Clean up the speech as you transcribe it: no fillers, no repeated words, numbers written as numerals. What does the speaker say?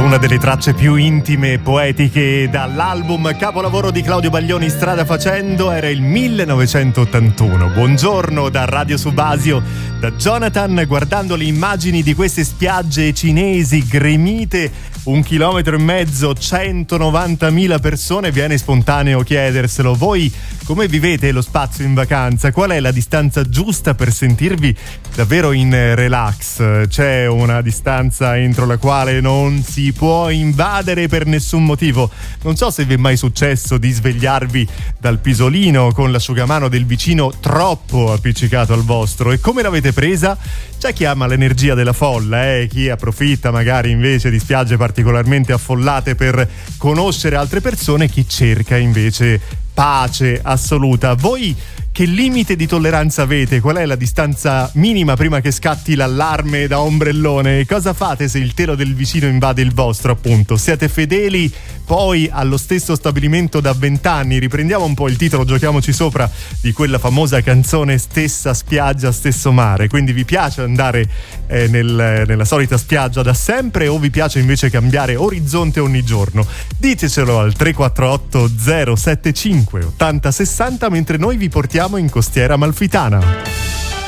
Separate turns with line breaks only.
una delle tracce più intime e poetiche dall'album capolavoro di Claudio Baglioni, Strada Facendo. Era il 1981. Buongiorno da Radio Subasio, da Jonathan. Guardando le immagini di queste spiagge cinesi gremite 1,5 chilometri, 190.000 persone, viene spontaneo chiederselo: voi come vivete lo spazio in vacanza? Qual è la distanza giusta per sentirvi davvero in relax? C'è una distanza entro la quale non si può invadere per nessun motivo. Non so se vi è mai successo di svegliarvi dal pisolino con l'asciugamano del vicino troppo appiccicato al vostro, e come l'avete presa? C'è chi ama l'energia della folla, chi approfitta magari invece di spiagge particolarmente affollate per conoscere altre persone, chi cerca invece pace assoluta. Voi che limite di tolleranza avete? Qual è la distanza minima prima che scatti l'allarme da ombrellone? Cosa fate se il telo del vicino invade il vostro, appunto? Siete fedeli poi allo stesso stabilimento da 20 anni? Riprendiamo un po' il titolo, giochiamoci sopra, di quella famosa canzone Stessa spiaggia, stesso mare. Quindi vi piace andare nella solita spiaggia da sempre, o vi piace invece cambiare orizzonte ogni giorno? Ditecelo al 348 075 80 60, mentre noi vi portiamo in Costiera Amalfitana.